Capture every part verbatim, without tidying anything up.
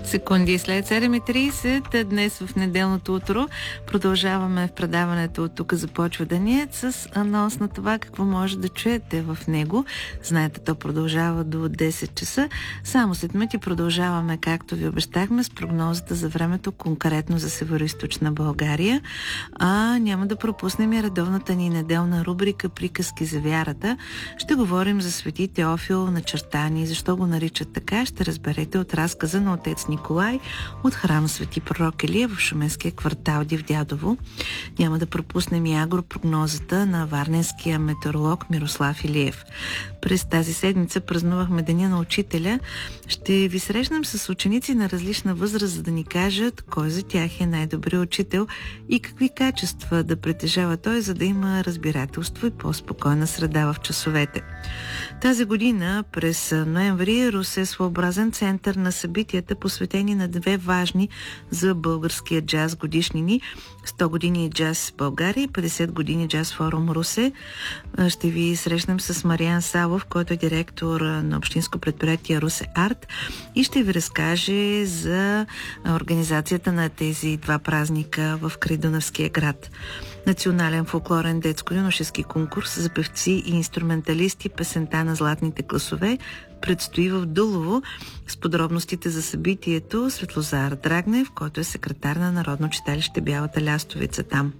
Секунди след седем и трийсет, днес в неделното утро продължаваме в предаването "От тук започва денят" с анонс на това какво може да чуете в него. Знаете, то продължава до десет часа. Само след минути продължаваме, както ви обещахме, с прогнозата за времето конкретно за североизточна България. А няма да пропуснем и редовната ни неделна рубрика "Приказки за вярата". Ще говорим за свети Теофил начертани. Защо го наричат така, ще разберете от разказа на отец Николай от храм Свети пророк Илия в шуменския квартал Дивдядово. Няма да пропуснем и агропрогнозата на варненския метеоролог Мирослав Илиев. През тази седмица празнувахме Деня на учителя. Ще ви срещнем с ученици на различна възраст, за да ни кажат кой за тях е най-добрият учител и какви качества да притежава той, за да има разбирателство и по-спокойна среда в часовете. Тази година, през ноември, Русе е своеобразен център на събитията, посветени на две важни за българския джаз годишнини: сто години джаз в България и петдесет години джаз форум Русе. Ще ви срещнем с Мариан Савов, който е директор на общинско предприятие Русе Арт, и ще ви разкаже за организацията на тези два празника в Крайдунавския град. Национален фолклорен детско-юношески конкурс за певци и инструменталисти "Песента на златните класове" предстои в Дулово. С подробностите за събитието Светлозар Драгнев, който е секретар на Народно читалище Бялата лястовица там.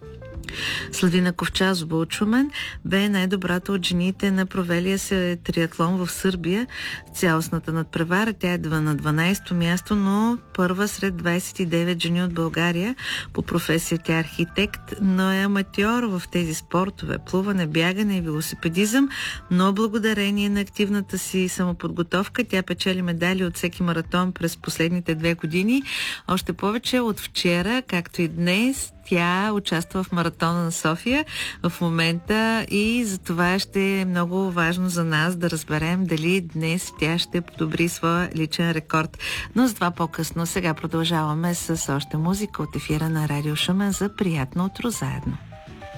Славина Ковчазова от Шумен бе най-добрата от жените на провелия се триатлон в Сърбия. Цялостната надпревара, тя едва на дванайсето място, но първа сред двайсет и девет жени от България. По професия тя е архитект, но е аматьор в тези спортове: плуване, бягане и велосипедизъм, но благодарение на активната си самоподготовка тя печели медали от всеки маратон през последните две години. Още повече от вчера, както и днес, тя участва в маратона на София в момента и за това ще е много важно за нас да разберем дали днес тя ще подобри своя личен рекорд. Но с това по-късно. Сега продължаваме с още музика от ефира на Радио Шумен за приятно утро заедно.